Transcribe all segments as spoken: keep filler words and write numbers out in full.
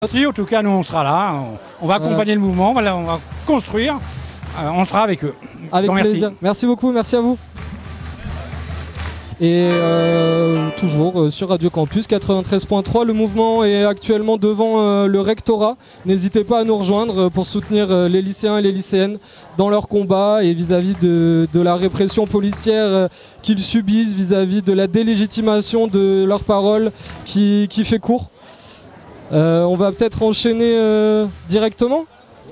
Si, en tout cas, nous, on sera là. On va accompagner euh... le mouvement, on va, on va construire. Euh, on sera avec eux. Avec Donc, plaisir. Merci. merci beaucoup, merci à vous. Et euh, toujours euh, sur Radio Campus quatre-vingt-treize point trois, le mouvement est actuellement devant euh, le rectorat. N'hésitez pas à nous rejoindre pour soutenir euh, les lycéens et les lycéennes dans leur combat et vis-à-vis de, de la répression policière euh, qu'ils subissent, vis-à-vis de la délégitimation de leurs paroles qui, qui fait court. Euh, on va peut-être enchaîner euh, directement.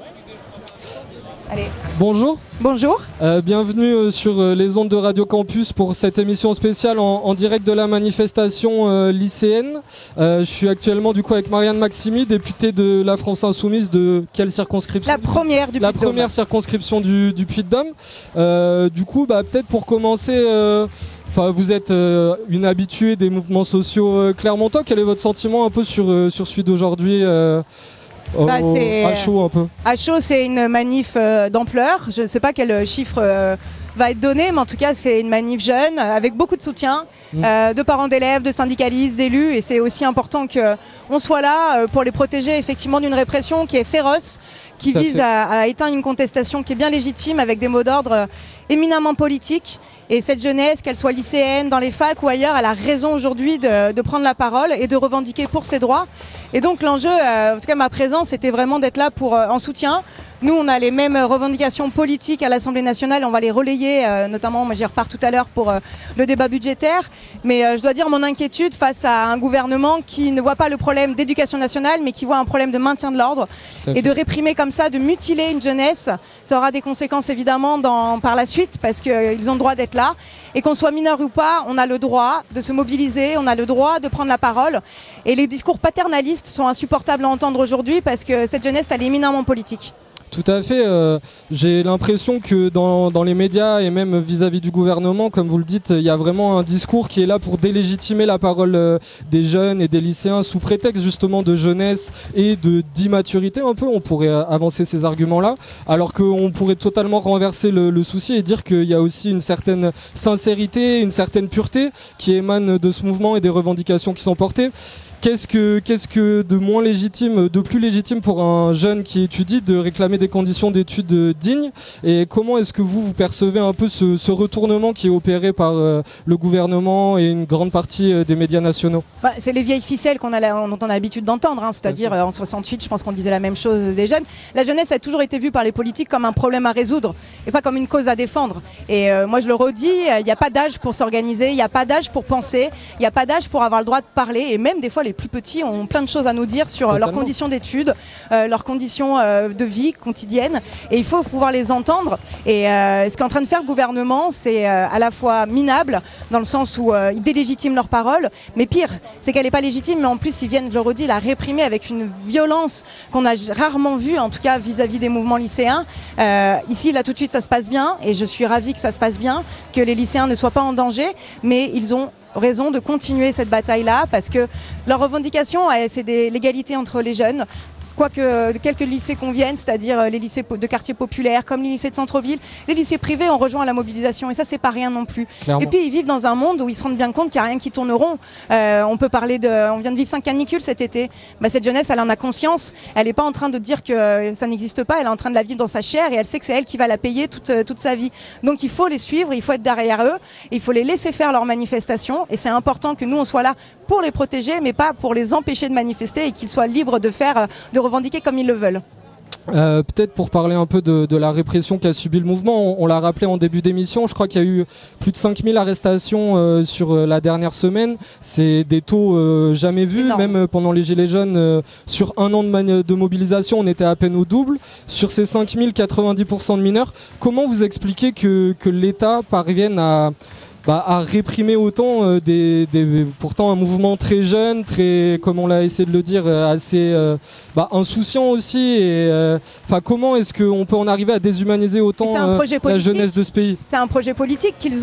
Allez. Bonjour. Bonjour. Euh, bienvenue euh, sur euh, les ondes de Radio Campus pour cette émission spéciale en, en direct de la manifestation euh, lycéenne. Euh, je suis actuellement du coup avec Marianne Maximi, députée de la France Insoumise de quelle circonscription ? La première du La Puy-de-Dôme. première circonscription du, du Puy-de-Dôme. Euh, du coup, bah, peut-être pour commencer... Euh, Enfin, vous êtes euh, une habituée des mouvements sociaux euh, clermontois. Quel est votre sentiment un peu sur, euh, sur celui d'aujourd'hui euh, bah, au, à chaud un peu À chaud, c'est une manif euh, d'ampleur. Je ne sais pas quel chiffre euh, va être donné, mais en tout cas, c'est une manif jeune avec beaucoup de soutien mmh. euh, de parents d'élèves, de syndicalistes, d'élus. Et c'est aussi important qu'on soit là euh, pour les protéger effectivement d'une répression qui est féroce, qui Tout vise à, à éteindre une contestation qui est bien légitime avec des mots d'ordre euh, éminemment politiques. Et cette jeunesse, qu'elle soit lycéenne, dans les facs ou ailleurs, elle a raison aujourd'hui de, de prendre la parole et de revendiquer pour ses droits. Et donc l'enjeu, euh, en tout cas ma présence, c'était vraiment d'être là pour, euh, en soutien. Nous, on a les mêmes revendications politiques à l'Assemblée nationale, on va les relayer, euh, notamment, moi j'y repars tout à l'heure pour euh, le débat budgétaire. Mais euh, je dois dire mon inquiétude face à un gouvernement qui ne voit pas le problème d'éducation nationale, mais qui voit un problème de maintien de l'ordre. Et de réprimer comme ça, de mutiler une jeunesse, ça aura des conséquences évidemment dans, par la suite, parce qu'ils ont le droit d'être là. Et qu'on soit mineur ou pas, on a le droit de se mobiliser, on a le droit de prendre la parole. Et les discours paternalistes sont insupportables à entendre aujourd'hui parce que cette jeunesse, elle est éminemment politique. Tout à fait. Euh, j'ai l'impression que dans, dans les médias et même vis-à-vis du gouvernement, comme vous le dites, il y a vraiment un discours qui est là pour délégitimer la parole euh, des jeunes et des lycéens sous prétexte justement de jeunesse et de d'immaturité un peu. On pourrait euh, avancer ces arguments-là, alors qu'on pourrait totalement renverser le, le souci et dire qu'il y a aussi une certaine sincérité, une certaine pureté qui émane de ce mouvement et des revendications qui sont portées. Qu'est-ce que, qu'est-ce que de moins légitime, de plus légitime pour un jeune qui étudie de réclamer des conditions d'études dignes ? Et comment est-ce que vous, vous percevez un peu ce, ce retournement qui est opéré par euh, le gouvernement et une grande partie euh, des médias nationaux ? bah, C'est les vieilles ficelles qu'on a, dont on a l'habitude d'entendre, hein, c'est-à-dire euh, en soixante-huit, je pense qu'on disait la même chose des jeunes. La jeunesse a toujours été vue par les politiques comme un problème à résoudre et pas comme une cause à défendre. Et euh, moi je le redis, il n'y a pas d'âge pour s'organiser, il n'y a pas d'âge pour penser, il n'y a pas d'âge pour avoir le droit de parler, et même des fois les plus petits ont plein de choses à nous dire sur Totalement. leurs conditions d'études, euh, leurs conditions euh, de vie quotidienne, et il faut pouvoir les entendre. Et euh, ce qu'est en train de faire le gouvernement, c'est euh, à la fois minable, dans le sens où euh, ils délégitiment leurs paroles, mais pire, c'est qu'elle n'est pas légitime, mais en plus ils viennent, je le redis, la réprimer avec une violence qu'on a rarement vue, en tout cas vis-à-vis des mouvements lycéens. Euh, ici, là tout de suite, ça se passe bien, et je suis ravie que ça se passe bien, que les lycéens ne soient pas en danger, mais ils ont raison de continuer cette bataille-là parce que leur revendication, c'est l'égalité entre les jeunes. Quoique quelques lycées conviennent, c'est-à-dire les lycées de quartiers populaires, comme les lycées de centre-ville, les lycées privés ont rejoint la mobilisation, et ça c'est pas rien non plus. Clairement. Et puis ils vivent dans un monde où ils se rendent bien compte qu'il n'y a rien qui tourne rond. Euh, on peut parler de, on vient de vivre cinq canicules cet été. Bah, cette jeunesse, elle en a conscience. Elle n'est pas en train de dire que ça n'existe pas. Elle est en train de la vivre dans sa chair, et elle sait que c'est elle qui va la payer toute, toute sa vie. Donc il faut les suivre, il faut être derrière eux, il faut les laisser faire leurs manifestations. Et c'est important que nous on soit là pour les protéger, mais pas pour les empêcher de manifester, et qu'ils soient libres de faire, de revendiquer comme ils le veulent. Euh, peut-être pour parler un peu de, de la répression qu'a subi le mouvement, on, on l'a rappelé en début d'émission, je crois qu'il y a eu plus de cinq mille arrestations euh, sur euh, la dernière semaine. C'est des taux euh, jamais vus, Énorme. Même euh, pendant les Gilets jaunes, euh, sur un an de, mani- de mobilisation, on était à peine au double. Sur ces cinq mille, quatre-vingt-dix pour cent de mineurs. Comment vous expliquez que, que l'État parvienne à... Bah, à réprimer autant euh, des, des, pourtant un mouvement très jeune, très, comme on l'a essayé de le dire, euh, assez euh, bah, insouciant aussi. Et, euh, comment est-ce qu'on peut en arriver à déshumaniser autant euh, la jeunesse de ce pays ? C'est un projet politique qu'ils ont.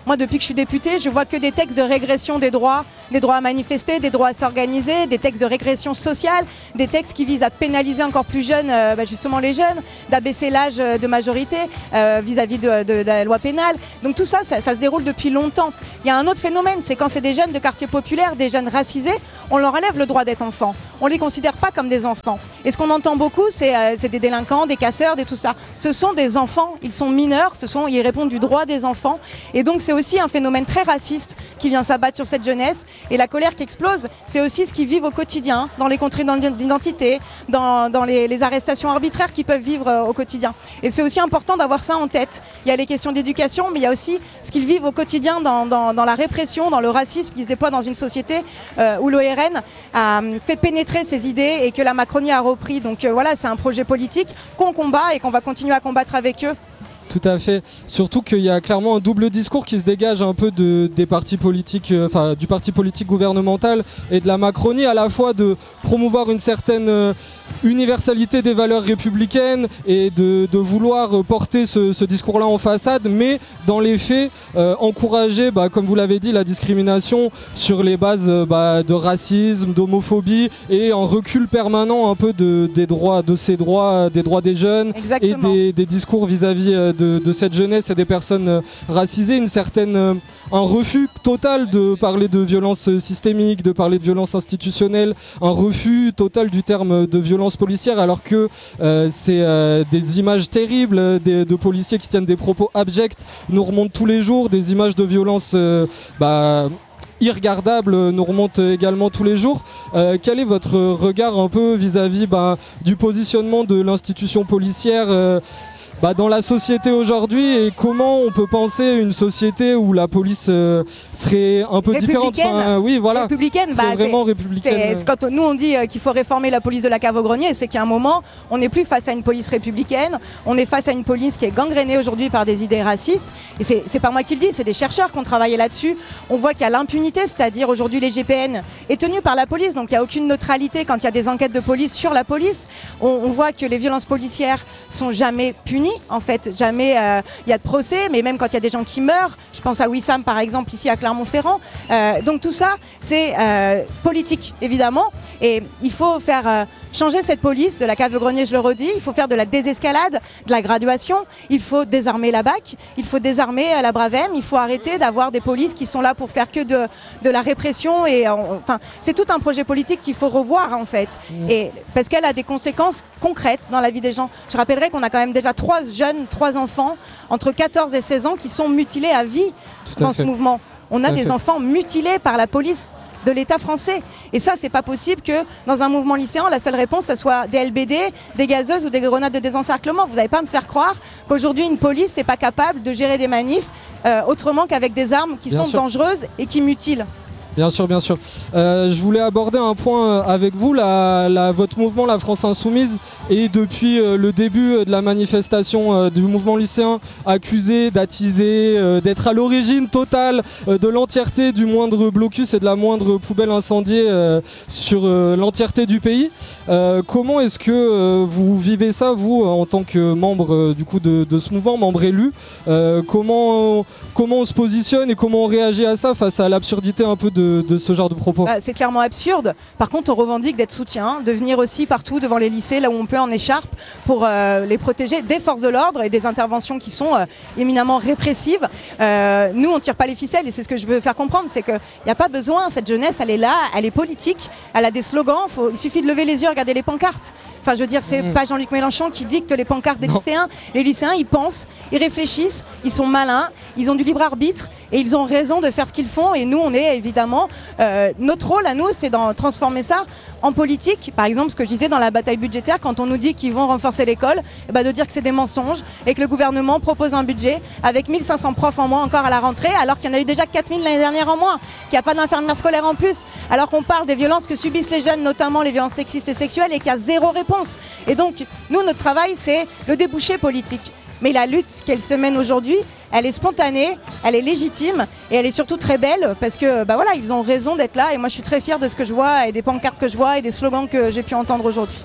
Moi, depuis que je suis députée, je vois que des textes de régression des droits, des droits à manifester, des droits à s'organiser, des textes de régression sociale, des textes qui visent à pénaliser encore plus jeunes, euh, bah, justement les jeunes, d'abaisser l'âge de majorité euh, vis-à-vis de, de, de la loi pénale. Donc tout ça, ça, ça se déroule depuis longtemps. Il y a un autre phénomène, c'est quand c'est des jeunes de quartiers populaires, des jeunes racisés, on leur enlève le droit d'être enfant. On ne les considère pas comme des enfants. Et ce qu'on entend beaucoup, c'est euh, des délinquants, des casseurs, des tout ça. Ce sont des enfants, ils sont mineurs, ce sont, ils répondent du droit des enfants. Et donc c'est aussi un phénomène très raciste qui vient s'abattre sur cette jeunesse. Et la colère qui explose, c'est aussi ce qu'ils vivent au quotidien, dans les contrées d'identité, dans, dans les, les arrestations arbitraires qu'ils peuvent vivre euh, au quotidien. Et c'est aussi important d'avoir ça en tête. Il y a les questions d'éducation, mais il y a aussi ce qu'ils vivent au quotidien dans, dans, dans la répression, dans le racisme qui se déploie dans une société euh, où l'O R N a fait pénétrer ses idées et que la Macronie a repris. Donc euh, voilà, c'est un projet politique qu'on combat et qu'on va continuer à combattre avec eux. Tout à fait. Surtout qu'il y a clairement un double discours qui se dégage un peu de, des partis politiques, euh, enfin du parti politique gouvernemental et de la Macronie, à la fois de promouvoir une certaine euh, universalité des valeurs républicaines et de, de vouloir euh, porter ce, ce discours-là en façade, mais dans les faits, euh, encourager, bah, comme vous l'avez dit, la discrimination sur les bases euh, bah, de racisme, d'homophobie et en recul permanent un peu de, des droits, de ces droits, des droits des jeunes. Exactement. Et des, des discours vis-à-vis euh, de De, de cette jeunesse et des personnes euh, racisées, une certaine, euh, un refus total de parler de violence systémique, de parler de violence institutionnelle, un refus total du terme de violence policière, alors que euh, c'est euh, des images terribles des, de policiers qui tiennent des propos abjects nous remontent tous les jours, des images de violence euh, bah, irregardable nous remonte également tous les jours. Euh, quel est votre regard un peu vis-à-vis bah, du positionnement de l'institution policière euh, Bah dans la société aujourd'hui, et comment on peut penser une société où la police euh, serait un peu différente, enfin, oui, voilà, républicaine, bah, vraiment républicaine. C'est, quand on, nous on dit euh, qu'il faut réformer la police de la cave au grenier, c'est qu'à un moment on n'est plus face à une police républicaine, on est face à une police qui est gangrénée aujourd'hui par des idées racistes. Et c'est, c'est pas moi qui le dis, c'est des chercheurs qui ont travaillé là-dessus. On voit qu'il y a l'impunité, c'est-à-dire aujourd'hui les G P N est tenu par la police, donc il n'y a aucune neutralité quand il y a des enquêtes de police sur la police. On, on voit que les violences policières sont jamais punies. En fait, jamais il euh, y a de procès, mais même quand il y a des gens qui meurent, je pense à Wissam par exemple ici à Clermont-Ferrand. Euh, donc tout ça, c'est euh, politique évidemment, et il faut faire euh, changer cette police de la cave au grenier, je le redis. Il faut faire de la désescalade, de la graduation. Il faut désarmer la B A C, il faut désarmer la Bravem. Il faut arrêter d'avoir des polices qui sont là pour faire que de, de la répression. Et enfin, c'est tout un projet politique qu'il faut revoir en fait, mmh. et parce qu'elle a des conséquences concrètes dans la vie des gens. Je rappellerai qu'on a quand même déjà trois jeunes, trois enfants entre quatorze et seize ans qui sont mutilés à vie tout dans à ce fait. mouvement. On a tout des enfants mutilés par la police de l'État français. Et ça, c'est pas possible que dans un mouvement lycéen, la seule réponse, ça soit des L B D, des gazeuses ou des grenades de désencerclement. Vous n'allez pas me faire croire qu'aujourd'hui, une police n'est pas capable de gérer des manifs euh, autrement qu'avec des armes qui Bien sont sûr. dangereuses et qui mutilent. Bien sûr, bien sûr. Euh, je voulais aborder un point avec vous. La, la, votre mouvement, la France Insoumise, est depuis euh, le début de la manifestation euh, du mouvement lycéen accusé d'attiser, euh, d'être à l'origine totale euh, de l'entièreté du moindre blocus et de la moindre poubelle incendiée euh, sur euh, l'entièreté du pays. Euh, comment est-ce que euh, vous vivez ça, vous, en tant que membre euh, du coup de, de ce mouvement, membre élu euh, comment, comment on se positionne et comment on réagit à ça face à l'absurdité un peu de De, de ce genre de propos? Bah, c'est clairement absurde. Par contre, on revendique d'être soutien, de venir aussi partout devant les lycées, là où on peut, en écharpe, pour euh, les protéger des forces de l'ordre et des interventions qui sont euh, éminemment répressives. Euh, nous, on ne tire pas les ficelles, et c'est ce que je veux faire comprendre, c'est qu'il n'y a pas besoin, cette jeunesse, elle est là, elle est politique, elle a des slogans, faut, il suffit de lever les yeux, regarder les pancartes. Enfin, je veux dire, c'est mmh. pas Jean-Luc Mélenchon qui dicte les pancartes des non. lycéens. Les lycéens, ils pensent, ils réfléchissent, ils sont malins, ils ont du libre arbitre, et ils ont raison de faire ce qu'ils font. Et nous, on est évidemment, euh, notre rôle à nous, c'est de transformer ça en politique. Par exemple, ce que je disais dans la bataille budgétaire, quand on nous dit qu'ils vont renforcer l'école, eh ben de dire que c'est des mensonges et que le gouvernement propose un budget avec mille cinq cents profs en moins encore à la rentrée, alors qu'il y en a eu déjà quatre mille l'année dernière en moins, qu'il n'y a pas d'infirmières scolaires en plus, alors qu'on parle des violences que subissent les jeunes, notamment les violences sexistes et sexuelles, et qu'il y a zéro réponse. Et donc, nous, notre travail, c'est le débouché politique. Mais la lutte qu'elle se mène aujourd'hui, elle est spontanée, elle est légitime et elle est surtout très belle parce que bah voilà, ils ont raison d'être là, et moi je suis très fière de ce que je vois et des pancartes que je vois et des slogans que j'ai pu entendre aujourd'hui.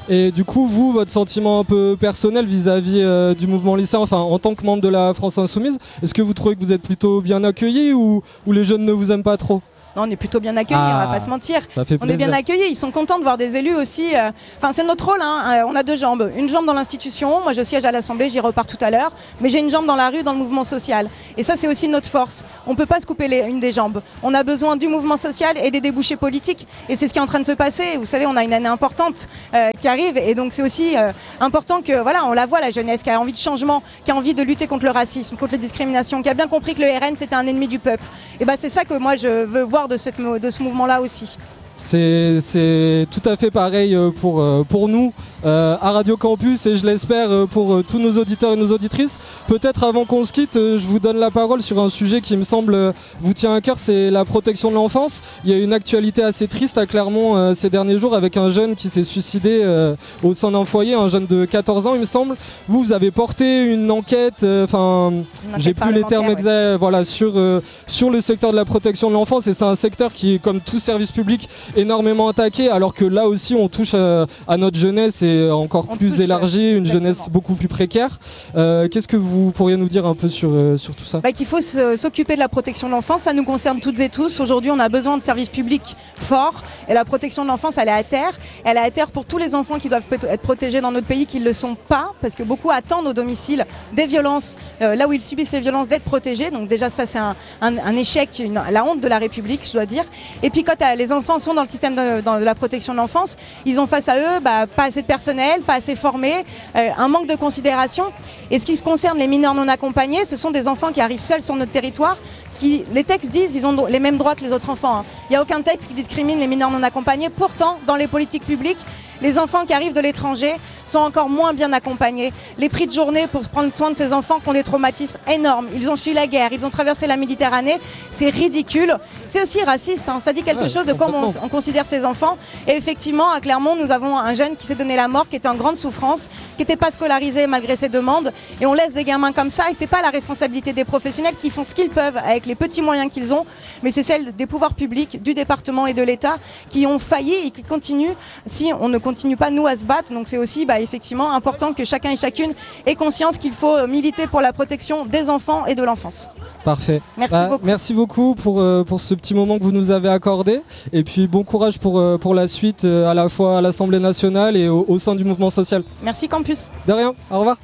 Et du coup, vous, votre sentiment un peu personnel vis-à-vis euh, du mouvement lycéen, enfin en tant que membre de la France Insoumise, est-ce que vous trouvez que vous êtes plutôt bien accueillis ou, ou les jeunes ne vous aiment pas trop ? Non, on est plutôt bien accueillis, Ah, on va pas se mentir. Ça fait On est plaisir. bien accueillis, ils sont contents de voir des élus aussi. Enfin, euh, c'est notre rôle, hein. euh, on a deux jambes. Une jambe dans l'institution, moi je siège à l'Assemblée, j'y repars tout à l'heure, mais j'ai une jambe dans la rue, dans le mouvement social. Et ça, c'est aussi notre force. On ne peut pas se couper les, une des jambes. On a besoin du mouvement social et des débouchés politiques. Et c'est ce qui est en train de se passer. Vous savez, on a une année importante euh, qui arrive. Et donc, c'est aussi euh, important que, voilà, on la voit, la jeunesse, qui a envie de changement, qui a envie de lutter contre le racisme, contre les discriminations, qui a bien compris que le R N, c'était un ennemi du peuple. Et ben, c'est ça que moi, je veux voir de, cette, de ce mouvement-là aussi. C'est, c'est tout à fait pareil pour, pour nous euh, à Radio Campus et je l'espère pour tous nos auditeurs et nos auditrices. Peut-être avant qu'on se quitte, je vous donne la parole sur un sujet qui me semble vous tient à cœur, c'est la protection de l'enfance. Il y a une actualité assez triste à Clermont euh, ces derniers jours avec un jeune qui s'est suicidé euh, au sein d'un foyer, un jeune de quatorze ans il me semble. Vous, vous avez porté une enquête, enfin euh, j'ai plus les termes exacts, ouais. voilà, sur, euh, sur le secteur de la protection de l'enfance et c'est un secteur qui est comme tout service public énormément attaqué alors que là aussi on touche à, à notre jeunesse et encore on plus élargie, une exactement. Jeunesse beaucoup plus précaire. Euh, qu'est-ce que vous pourriez nous dire un peu sur, euh, sur tout ça ? Bah, qu'il faut s'occuper de la protection de l'enfance, ça nous concerne toutes et tous. Aujourd'hui on a besoin de services publics forts et la protection de l'enfance elle est à terre. Elle est à terre pour tous les enfants qui doivent être protégés dans notre pays qui ne le sont pas parce que beaucoup attendent au domicile des violences, euh, là où ils subissent les violences d'être protégés. Donc déjà ça c'est un, un, un échec, une, la honte de la République je dois dire. Et puis quand les enfants sont dans le système de, dans la protection de l'enfance, ils ont face à eux bah, pas assez de personnel, pas assez formé, euh, un manque de considération. Et ce qui concerne les mineurs non accompagnés, ce sont des enfants qui arrivent seuls sur notre territoire. Qui, les textes disent ils ont les mêmes droits que les autres enfants. Hein. Il n'y a aucun texte qui discrimine les mineurs non accompagnés. Pourtant, dans les politiques publiques, les enfants qui arrivent de l'étranger sont encore moins bien accompagnés. Les prix de journée pour prendre soin de ces enfants qui ont des traumatismes énormes. Ils ont fui la guerre, ils ont traversé la Méditerranée. C'est ridicule. C'est aussi raciste. Hein. Ça dit quelque ouais, chose de comment on, on considère ces enfants. Et effectivement, à Clermont, nous avons un jeune qui s'est donné la mort, qui était en grande souffrance, qui n'était pas scolarisé malgré ses demandes. Et on laisse des gamins comme ça. Et c'est pas la responsabilité des professionnels qui font ce qu'ils peuvent avec les petits moyens qu'ils ont, mais c'est celle des pouvoirs publics, du département et de l'État qui ont failli et qui continuent si on ne continue pas nous à se battre. Donc c'est aussi bah, effectivement important que chacun et chacune ait conscience qu'il faut militer pour la protection des enfants et de l'enfance. Parfait. Merci bah, beaucoup. Merci beaucoup pour, euh, pour ce petit moment que vous nous avez accordé et puis bon courage pour, euh, pour la suite euh, à la fois à l'Assemblée nationale et au, au sein du mouvement social. Merci Campus. De rien, au revoir.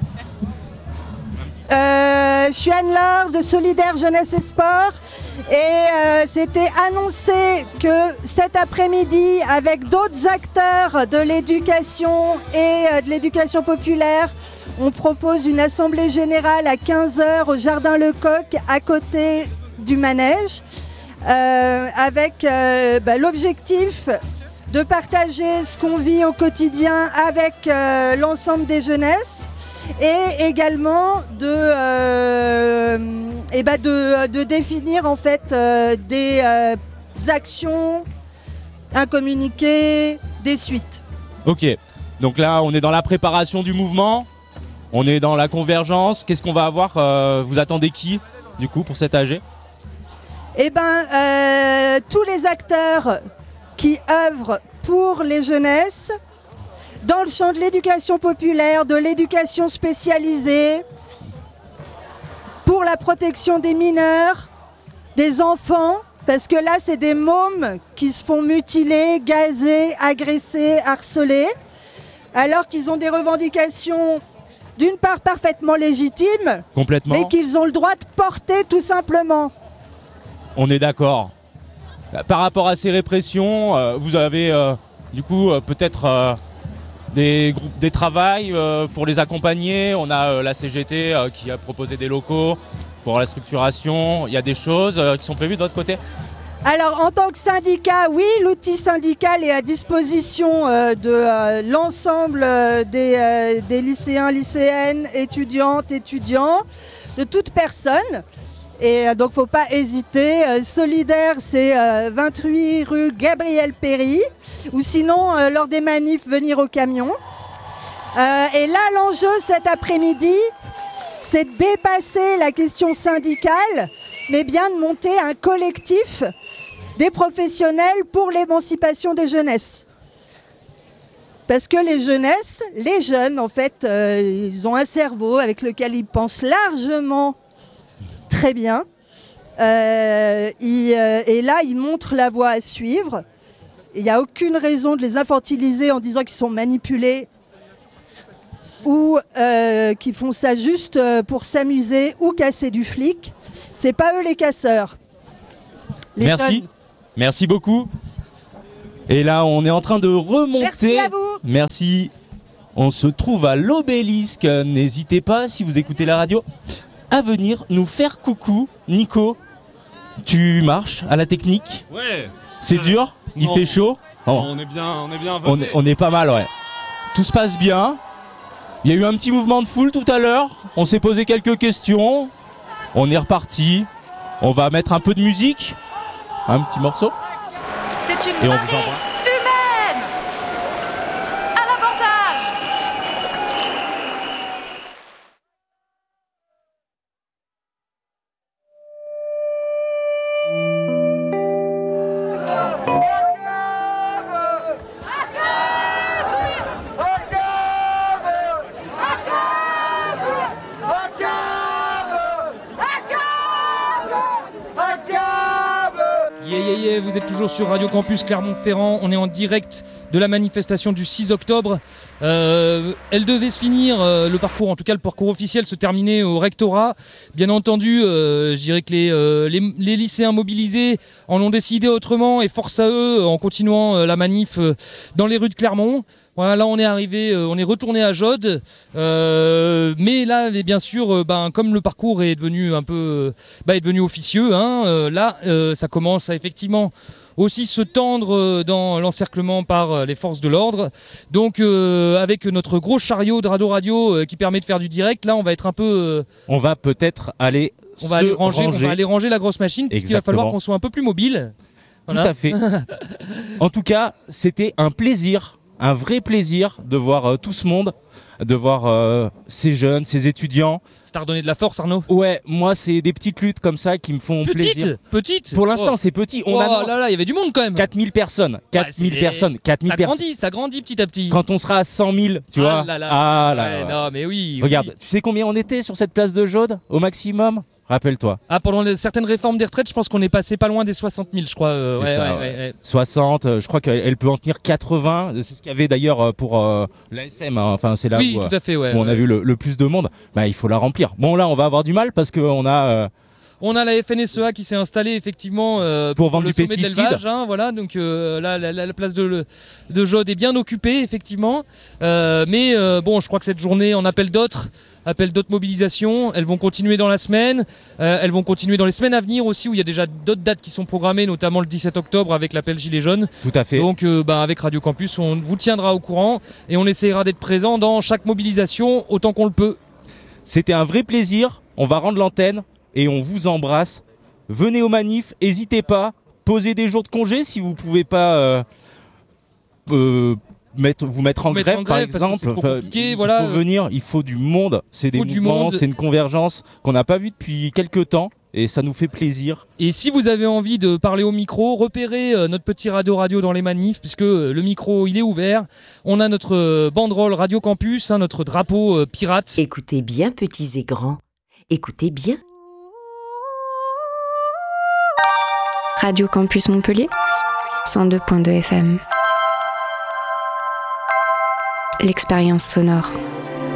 Euh, je suis Anne-Laure de Solidaire Jeunesse et Sport et euh, c'était annoncé que cet après-midi avec d'autres acteurs de l'éducation et euh, de l'éducation populaire on propose une assemblée générale à quinze heures au Jardin Lecoq à côté du manège euh, avec euh, bah, l'objectif de partager ce qu'on vit au quotidien avec euh, l'ensemble des jeunesses et également de, euh, et bah de, de définir en fait euh, des euh, actions, un communiqué, des suites. Ok, donc là on est dans la préparation du mouvement, on est dans la convergence, qu'est-ce qu'on va avoir euh, vous attendez qui du coup pour cet A G ? Eh ben euh, tous les acteurs qui œuvrent pour les jeunesses, dans le champ de l'éducation populaire, de l'éducation spécialisée, pour la protection des mineurs, des enfants, parce que là, c'est des mômes qui se font mutiler, gazer, agresser, harceler, alors qu'ils ont des revendications, d'une part, parfaitement légitimes, complètement, mais qu'ils ont le droit de porter tout simplement. On est d'accord. Par rapport à ces répressions, euh, vous avez euh, du coup euh, peut-être... Euh, Des groupes, des travails euh, pour les accompagner. On a euh, la C G T euh, qui a proposé des locaux pour la structuration. Il y a des choses euh, qui sont prévues de votre côté ? Alors en tant que syndicat, oui, l'outil syndical est à disposition euh, de euh, l'ensemble euh, des, euh, des lycéens, lycéennes, étudiantes, étudiants, de toute personne. Et euh, donc faut pas hésiter. Euh, Solidaire, c'est euh, vingt-huit rue Gabriel Péry, ou sinon euh, lors des manifs venir au camion. Euh, et là l'enjeu cet après-midi, c'est de dépasser la question syndicale, mais bien de monter un collectif des professionnels pour l'émancipation des jeunesses. Parce que les jeunesses, les jeunes, en fait, euh, ils ont un cerveau avec lequel ils pensent largement très bien. Euh, ils, euh, et là, ils montrent la voie à suivre. Il n'y a aucune raison de les infantiliser en disant qu'ils sont manipulés ou euh, qu'ils font ça juste pour s'amuser ou casser du flic. C'est pas eux les casseurs. Les Merci, jeunes. merci beaucoup. Et là, on est en train de remonter. Merci à vous. Merci. On se trouve à l'Obélisque. N'hésitez pas, si vous écoutez la radio, à venir nous faire coucou. Nico, tu marches à la technique? Ouais. C'est Euh, dur? Il non. fait chaud? Oh. On est bien, on est bien. On venez. est, on est pas mal, ouais. Tout se passe bien. Il y a eu un petit mouvement de foule tout à l'heure. On s'est posé quelques questions. On est reparti. On va mettre un peu de musique. Un petit morceau. C'est une Et on vous marée embrasse. humaine. À l'abordage. Yeah, yeah, yeah, vous êtes toujours sur Radio Campus Clermont-Ferrand, on est en direct de la manifestation du six octobre. Euh, elle devait se finir, euh, le parcours, en tout cas le parcours officiel se terminait au rectorat. Bien entendu, euh, je dirais que les, euh, les, les lycéens mobilisés en ont décidé autrement et force à eux en continuant euh, la manif euh, dans les rues de Clermont. Voilà, là on est arrivé, euh, on est retourné à Jode, euh, mais là, mais bien sûr, euh, ben, comme le parcours est devenu un peu, euh, bah, est devenu officieux, hein, euh, là, euh, ça commence à effectivement aussi se tendre euh, dans l'encerclement par euh, les forces de l'ordre. Donc, euh, avec notre gros chariot de Radio Radio euh, qui permet de faire du direct, là, on va être un peu, euh, On va peut-être aller. on va se aller ranger, on va aller ranger la grosse machine, puisqu'il va Exactement. falloir qu'on soit un peu plus mobile. Tout à fait. En tout cas, c'était un plaisir. Un vrai plaisir de voir euh, tout ce monde, de voir euh, ces jeunes, ces étudiants. Ça t'a redonné de la force, Arnaud? Ouais, moi c'est des petites luttes comme ça qui me font plaisir. Petite, petite. Pour l'instant Oh. c'est petit. On Oh a là là, il y avait du monde quand même. quatre mille personnes. quatre mille c'est- personnes. quatre mille Ça personnes. grandit, ça grandit petit à petit. Quand on sera à cent mille, tu Ah vois. là là. Ah là Ouais, là. non, mais oui. Regarde, oui. tu sais combien on était sur cette place de Jaude au maximum? Rappelle-toi. Ah, pendant les- certaines réformes des retraites, je pense qu'on est passé pas loin des soixante mille, je crois. euh, C'est ouais, ça, ouais, ouais. ouais, ouais. soixante, euh, je crois qu'elle elle peut en tenir quatre-vingts. C'est ce qu'il y avait d'ailleurs euh, pour euh, l'A S M. hein. Enfin, c'est là Oui, où, euh, tout à fait, ouais. où on a ouais. vu le, le plus de monde. Bah, il faut la remplir. Bon, là, on va avoir du mal parce qu'on a. euh, On a la F N S E A qui s'est installée effectivement euh, Pour vendre le du sommet de pesticide. l'élevage, hein, voilà, donc euh, là la, la- la place de, de Jaude est bien occupée effectivement. Euh, mais euh, bon, je crois que cette journée en appelle d'autres, appelle d'autres mobilisations. Elles vont continuer dans la semaine, euh, elles vont continuer dans les semaines à venir aussi où il y a déjà d'autres dates qui sont programmées, notamment le dix-sept octobre avec l'appel Gilets jaunes. Tout à fait. Donc euh, bah, avec Radio Campus, on vous tiendra au courant et on essaiera d'être présent dans chaque mobilisation autant qu'on le peut. C'était un vrai plaisir. On va rendre l'antenne et on vous embrasse. Venez aux manifs, n'hésitez pas. Posez des jours de congé si vous pouvez pas euh, euh, mettre, vous mettre en Mettre grève, en par grève, parce que exemple. c'est trop Enfin, compliqué, il voilà. faut venir, il faut du monde. C'est des faut du mouvements, monde. c'est une convergence qu'on n'a pas vue depuis quelques temps et ça nous fait plaisir. Et si vous avez envie de parler au micro, repérez euh, notre petit radio radio dans les manifs, puisque euh, le micro il est ouvert. On a notre euh, banderole Radio Campus, hein, notre drapeau euh, pirate. Écoutez bien, petits et grands. Écoutez bien. Radio Campus Montpellier, cent deux point deux F M. L'expérience sonore.